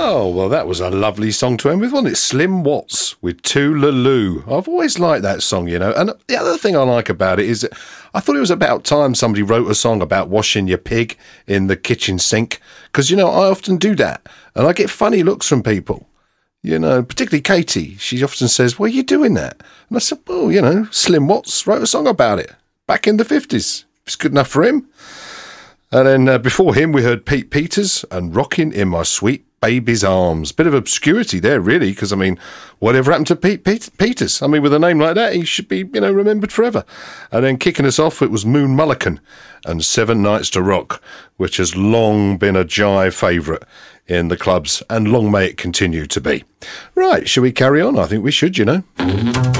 Oh, well, that was a lovely song to end with, wasn't it? Slim Watts with Toodaloo. I've always liked that song, you know. And the other thing I like about it is that I thought it was about time somebody wrote a song about washing your pig in the kitchen sink. Because, you know, I often do that. And I get funny looks from people. You know, particularly Katie. She often says, "Why are you doing that?" And I said, well, you know, Slim Watts wrote a song about it back in the 50s. It's good enough for him. And then before him, we heard Pete Peters and Rockin' in My Sweet Baby's Arms. Bit of obscurity there, really, because, I mean, whatever happened to Pete Peters? I mean, with a name like that, he should be, you know, remembered forever. And then kicking us off, it was Moon Mullican and 7 Nights to Rock, which has long been a jive favourite in the clubs, and long may it continue to be. Right, shall we carry on? I think we should, you know.